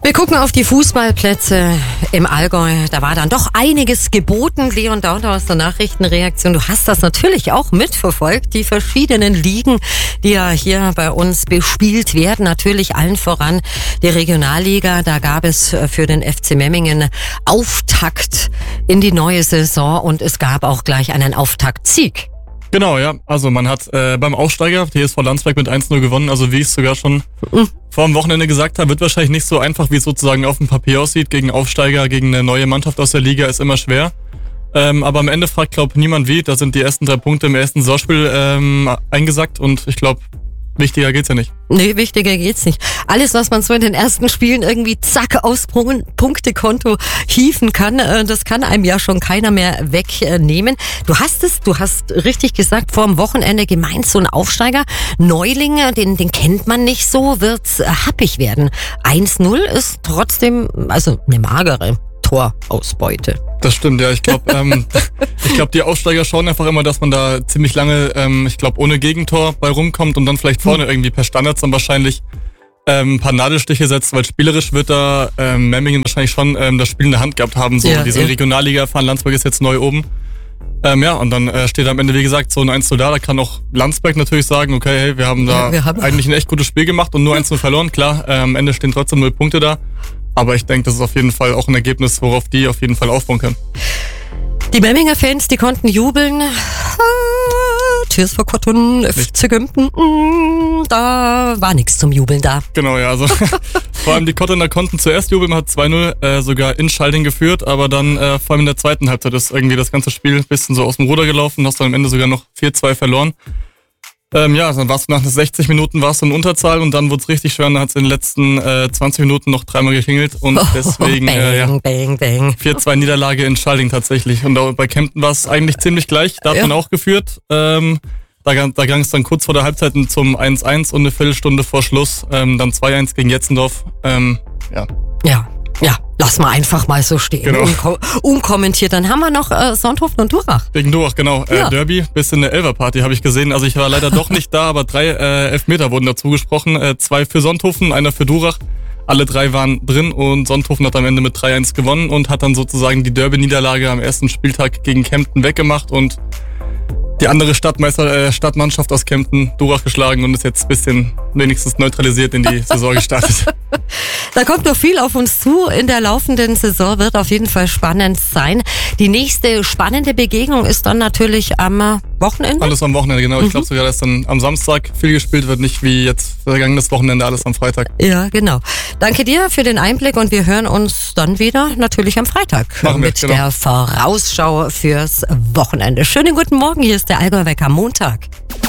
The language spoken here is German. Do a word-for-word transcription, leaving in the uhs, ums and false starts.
Wir gucken auf die Fußballplätze im Allgäu. Da war dann doch einiges geboten. Leon Dauner aus der Nachrichtenreaktion. Du hast das natürlich auch mitverfolgt. Die verschiedenen Ligen, die ja hier bei uns bespielt werden. Natürlich allen voran die Regionalliga. Da gab es für den F C Memmingen Auftakt in die neue Saison und es gab auch gleich einen Auftaktsieg. Genau, ja. Also man hat äh, beim Aufsteiger T S V Landsberg mit eins null gewonnen. Also wie ich es sogar schon mhm. vor dem Wochenende gesagt habe, wird wahrscheinlich nicht so einfach, wie es sozusagen auf dem Papier aussieht. Gegen Aufsteiger, gegen eine neue Mannschaft aus der Liga ist immer schwer. Ähm, aber am Ende fragt, glaube ich, niemand wie. Da sind die ersten drei Punkte im ersten Saisonspiel ähm, eingesackt und ich glaube, wichtiger geht's ja nicht. Nee, wichtiger geht's nicht. Alles, was man so in den ersten Spielen irgendwie zack aufs Punktekonto hieven kann, das kann einem ja schon keiner mehr wegnehmen. Du hast es, du hast richtig gesagt, vor dem Wochenende gemeint, so ein Aufsteiger, Neuling, den, den kennt man nicht so, wird's happig werden. eins null ist trotzdem, also eine magere Torausbeute. Das stimmt, ja. Ich glaube, ähm, ich glaube, die Aufsteiger schauen einfach immer, dass man da ziemlich lange, ähm, ich glaube, ohne Gegentor bei rumkommt und dann vielleicht vorne irgendwie per Standards dann wahrscheinlich ähm, ein paar Nadelstiche setzt, weil spielerisch wird da ähm, Memmingen wahrscheinlich schon ähm, das Spiel in der Hand gehabt haben. So, ja, diese ja. Regionalliga erfahren, Landsberg ist jetzt neu oben. Ähm, ja, und dann äh, steht am Ende, wie gesagt, so ein eins null da. Da kann auch Landsberg natürlich sagen, okay, hey, wir haben da ja, wir haben eigentlich ein echt gutes Spiel gemacht und nur eins null verloren. Klar, äh, am Ende stehen trotzdem null Punkte da. Aber ich denke, das ist auf jeden Fall auch ein Ergebnis, worauf die auf jeden Fall aufbauen können. Die Memminger Fans, die konnten jubeln. T S V Cotton, F C Gümpten, da war nichts zum Jubeln da. Genau, ja, also vor allem die Cottoner konnten zuerst jubeln, man hat zwei null äh, sogar in Schalding geführt, aber dann äh, vor allem in der zweiten Halbzeit ist irgendwie das ganze Spiel ein bisschen so aus dem Ruder gelaufen, hast dann am Ende sogar noch vier zwei verloren. Ähm, ja, dann warst du nach sechzig Minuten warst du in Unterzahl und dann wurde es richtig schwer und dann hat es in den letzten äh, zwanzig Minuten noch dreimal geklingelt und deswegen oh, bang, äh, ja, bang, bang. vier zwei Niederlage in Schalding tatsächlich und auch bei Kempten war es eigentlich ziemlich gleich, da hat ja. man auch geführt. Ähm, da da ging es dann kurz vor der Halbzeit zum eins eins und eine Viertelstunde vor Schluss ähm, dann zwei eins gegen Jetzendorf. Ähm, ja. Ja. Ja, lass mal einfach mal so stehen. Genau. Unko- unkommentiert. Dann haben wir noch äh, Sonthofen und Durach. Gegen Durach, genau. Ja. Äh, Derby, bisschen eine Elferparty habe ich gesehen. Also ich war leider doch nicht da, aber drei äh, Elfmeter wurden dazu gesprochen. Äh, zwei für Sonthofen, einer für Durach. Alle drei waren drin und Sonthofen hat am Ende mit drei eins gewonnen und hat dann sozusagen die Derby-Niederlage am ersten Spieltag gegen Kempten weggemacht und die andere Stadtmeister, äh, Stadtmannschaft aus Kempten, Durach, geschlagen und ist jetzt ein bisschen wenigstens neutralisiert in die Saison gestartet. Da kommt noch viel auf uns zu. In der laufenden Saison wird auf jeden Fall spannend sein. Die nächste spannende Begegnung ist dann natürlich am Wochenende. Alles am Wochenende, genau. Ich glaube sogar, dass dann am Samstag viel gespielt wird, nicht wie jetzt vergangenes Wochenende, alles am Freitag. Ja, genau. Danke dir für den Einblick und wir hören uns dann wieder natürlich am Freitag Machen wir, mit genau. der Vorausschau fürs Wochenende. Schönen guten Morgen, hier ist der Allgäu Wecker Montag.